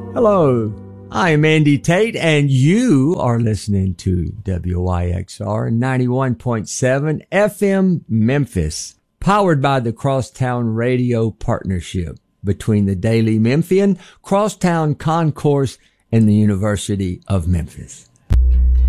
Hello, I'm Andy Tate, and you are listening to WYXR 91.7 FM Memphis, powered by the Crosstown Radio Partnership between the Daily Memphian, Crosstown Concourse, and the University of Memphis.